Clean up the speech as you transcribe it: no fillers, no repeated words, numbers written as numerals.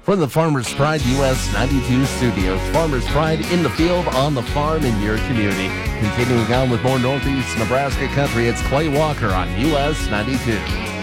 From the Farmers Pride US 92 studios, Farmers Pride in the field, on the farm, in your community. Continuing on with more Northeast Nebraska country, it's Clay Walker on US 92.